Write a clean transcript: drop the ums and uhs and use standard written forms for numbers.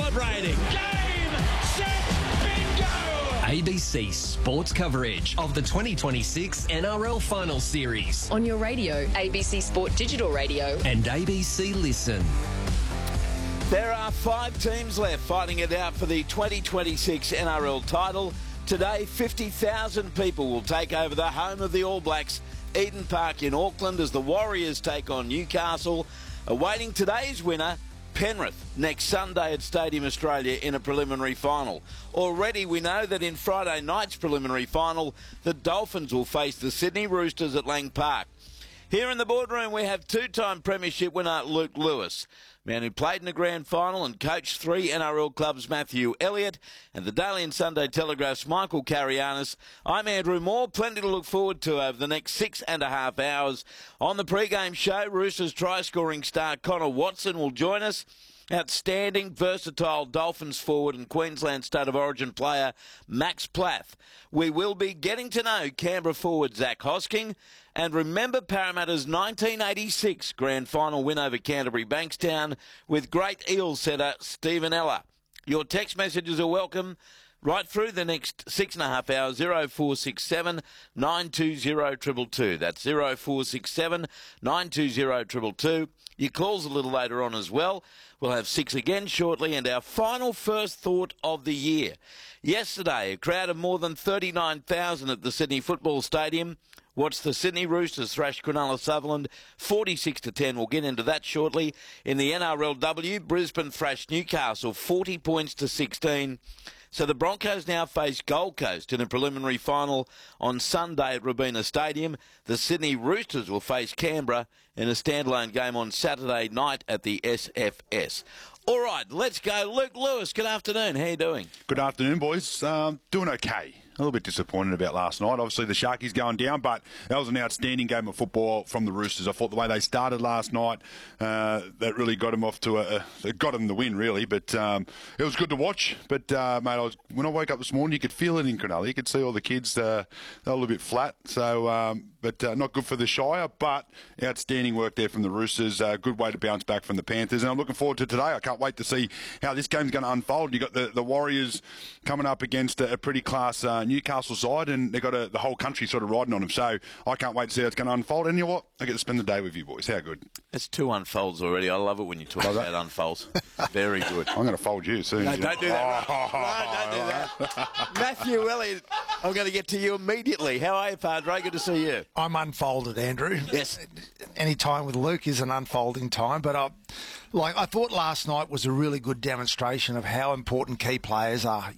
celebrating. Game, set, bingo! ABC Sports coverage of the 2026 NRL Final Series On your radio, ABC Sport Digital Radio. and ABC Listen. There are 5 teams left fighting it out for the 2026 NRL title. Today, 50,000 people will take over the home of the All Blacks, Eden Park in Auckland, as the Warriors take on Newcastle. Awaiting today's winner, Penrith, next Sunday at Stadium Australia in a preliminary final. Already we know that in Friday night's preliminary final, the Dolphins will face the Sydney Roosters at Lang Park. Here in the boardroom, we have 2-time premiership winner Luke Lewis, man who played in the grand final and coached 3 NRL clubs, Matthew Elliott, and the Daily and Sunday Telegraph's Michael Carianis. I'm Andrew Moore. Plenty to look forward to over the next 6.5 hours. On the pre-game show, Roosters try-scoring star Connor Watson will join us. Outstanding, versatile Dolphins forward and Queensland State of Origin player Max Plath. We will be getting to know Canberra forward Zach Hosking. And remember Parramatta's 1986 grand final win over Canterbury Bankstown with great Eels setter Stephen Ella. Your text messages are welcome right through the next 6.5 hours, 0467 920 222. That's 0467 920 222. Your calls a little later on as well. We'll have 6 again shortly, and our final first thought of the year. Yesterday, a crowd of more than 39,000 at the Sydney Football Stadium watched the Sydney Roosters thrash Cronulla Sutherland 46-10. We'll get into that shortly. In the NRLW, Brisbane thrashed Newcastle 40 points to 16. So the Broncos now face Gold Coast in a preliminary final on Sunday at Robina Stadium. The Sydney Roosters will face Canberra in a standalone game on Saturday night at the SFS. All right, let's go. Luke Lewis, good afternoon. How you doing? Good afternoon, boys. Doing okay. A little bit disappointed about last night. Obviously, the Sharkies going down, but that was an outstanding game of football from the Roosters. I thought the way they started last night, that really got them off to it got them the win, really. But it was good to watch. But, mate, when I woke up this morning, you could feel it in Cronulla. You could see all the kids, they were a little bit flat. So, but not good for the Shire, but outstanding work there from the Roosters. Good way to bounce back from the Panthers. And I'm looking forward to today. I can't wait to see how this game's going to unfold. You've got the Warriors coming up against a pretty class Newcastle side, and they've got the whole country sort of riding on them. So I can't wait to see how it's going to unfold. And you know what? I get to spend the day with you boys. How good. That's 2 unfolds already. I love it when you talk about unfolds. Very good. I'm going to fold you soon. No, don't do that. No, don't do that. Matthew Elliott, I'm going to get to you immediately. How are you, Padre? Good to see you. I'm unfolded, Andrew. Yes. Any time with Luke is an unfolding time, but I thought last night was a really good demonstration of how important key players are.